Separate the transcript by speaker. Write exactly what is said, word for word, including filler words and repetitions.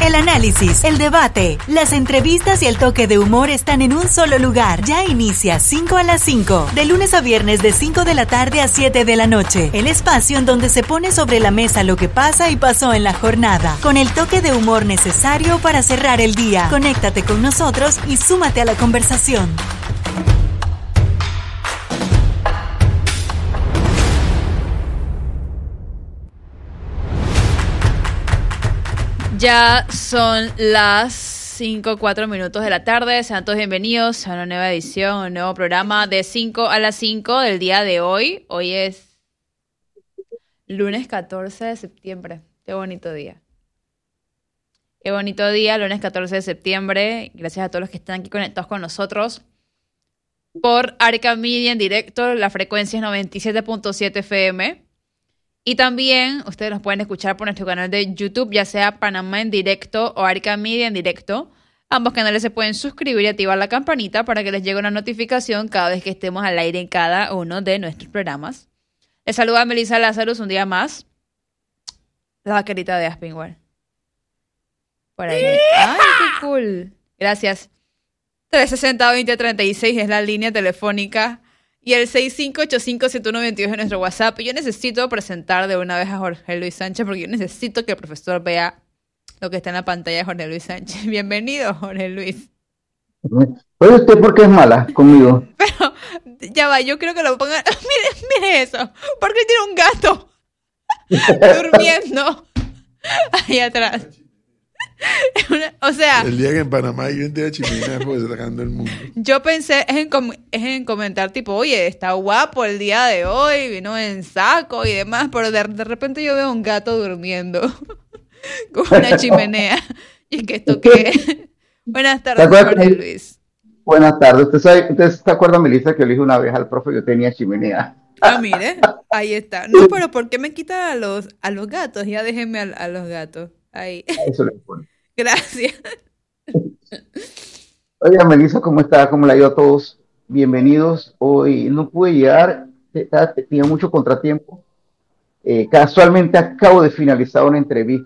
Speaker 1: El análisis, el debate, las entrevistas y el toque de humor están en un solo lugar. Ya inicia cinco a las cinco, de lunes a viernes de cinco de la tarde a siete de la noche. El espacio en donde se pone sobre la mesa lo que pasa y pasó en la jornada, con el toque de humor necesario para cerrar el día. Conéctate con nosotros y súmate a la conversación.
Speaker 2: Ya son las cinco, cuatro minutos de la tarde. Sean todos bienvenidos a una nueva edición, un nuevo programa de cinco a las cinco del día de hoy. Hoy es lunes catorce de septiembre. Qué bonito día. Qué bonito día, lunes catorce de septiembre. Gracias a todos los que están aquí conectados con nosotros por Arca Media en directo. La frecuencia es noventa y siete punto siete F M. Y también ustedes nos pueden escuchar por nuestro canal de YouTube, ya sea Panamá en directo o Arca Media en directo. Ambos canales se pueden suscribir y activar la campanita para que les llegue una notificación cada vez que estemos al aire en cada uno de nuestros programas. Les saluda Melissa Lazarus un día más. La vaquerita de Aspinwall. Por ahí. ¡Ay, qué cool! Gracias. tres sesenta, veinte treinta y seis es la línea telefónica. Y el seis cinco ocho cinco siete uno dos dos es nuestro WhatsApp. Y yo necesito presentar de una vez a Jorge Luis Sánchez porque yo necesito que el profesor vea lo que está en la pantalla de Jorge Luis Sánchez. Bienvenido, Jorge Luis.
Speaker 3: ¿Oye usted por qué es mala conmigo?
Speaker 2: Pero, ya va, yo creo que lo pongan... Mire, mire eso. ¿Por qué tiene un gato durmiendo ahí atrás? Una, o sea,
Speaker 4: el día que en Panamá hay gente de chimenea pues sacando el mundo.
Speaker 2: Yo pensé es en, com- es en comentar tipo, oye, está guapo el día de hoy, vino en saco y demás, pero de, de repente yo veo un gato durmiendo con una chimenea. Y que esto qué. Buenas tardes, Jorge Luis.
Speaker 3: Buenas tardes. ¿Usted, sabe, ¿Usted se acuerda, Melissa, que le dije una vez al profe que yo tenía chimenea?
Speaker 2: Ah, mire, ahí está. No, pero ¿por qué me quita a los, a los gatos? Ya déjenme a, a los gatos. Ahí.
Speaker 3: Eso le pone.
Speaker 2: Gracias.
Speaker 3: Oiga, Melissa, ¿cómo está? ¿Cómo le ha ido a todos? Bienvenidos. Hoy no pude llegar, tenía mucho contratiempo. Eh, casualmente acabo de finalizar una entrevista